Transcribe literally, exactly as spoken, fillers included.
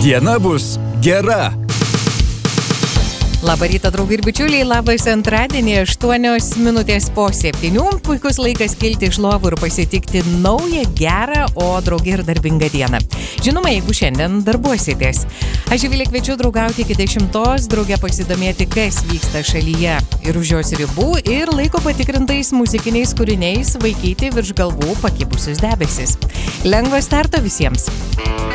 Diena bus gera. Labą rytą, draugai ir bičiuliai, labas antradienį, aštuonios minutės po septynių. Puikus laikas kilti iš lovų ir pasitikti naują, gerą, o draugai ir darbingą dieną. Žinoma, jeigu šiandien darbuositės. Aš Živilė kviečiu draugauti iki dešimtos, drauge pasidomėti, kas vyksta šalyje ir už jos ribų, ir laiko patikrintais muzikiniais kūriniais vaikyti virš galvų pakibusius debesis. Lengvo starto visiems.